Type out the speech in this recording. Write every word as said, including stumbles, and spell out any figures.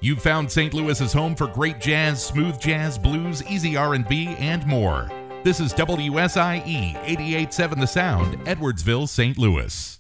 You've found Saint Louis's home for great jazz, smooth jazz, blues, easy R and B, and more. This is W S I E eighty-eight point seven The Sound, Edwardsville, Saint Louis.